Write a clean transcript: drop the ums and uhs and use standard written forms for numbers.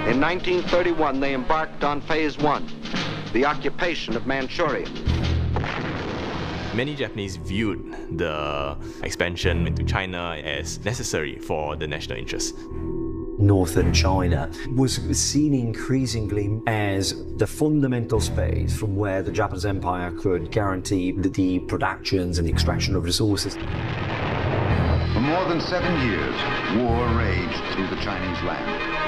In 1931, they embarked on Phase 1, the occupation of Manchuria. Many Japanese viewed the expansion into China as necessary for the national interest. Northern China was seen increasingly as the fundamental space from where the Japanese Empire could guarantee the productions and the extraction of resources. For more than 7 years, war raged through the Chinese land.